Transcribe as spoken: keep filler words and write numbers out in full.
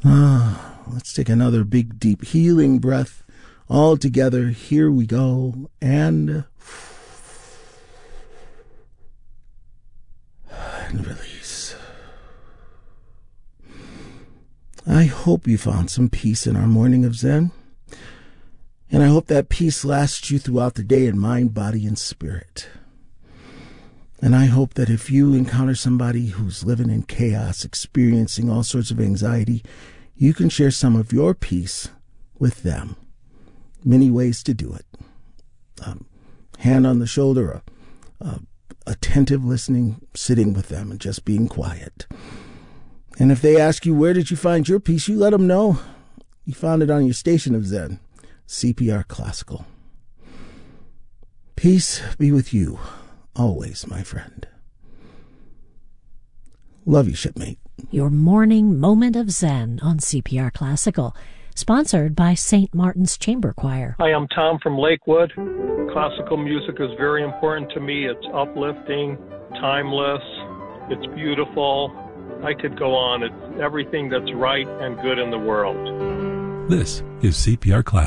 Ah, let's take another big, deep, healing breath. All together, here we go, and... and release. I hope you found some peace in our morning of Zen, and I hope that peace lasts you throughout the day in mind, body, and spirit. And I hope that if you encounter somebody who's living in chaos, experiencing all sorts of anxiety, you can share some of your peace with them. Many ways to do it. Um, hand on the shoulder, a, a attentive listening, sitting with them and just being quiet. And if they ask you, where did you find your peace, you let them know you found it on your station of Zen, C P R Classical. Peace be with you, always, my friend. Love you, shipmate. Your morning moment of Zen on C P R Classical, sponsored by Saint Martin's Chamber Choir. Hi, I'm Tom from Lakewood. Classical music is very important to me. It's uplifting, timeless, it's beautiful. I could go on. It's everything that's right and good in the world. This is C P R Classical.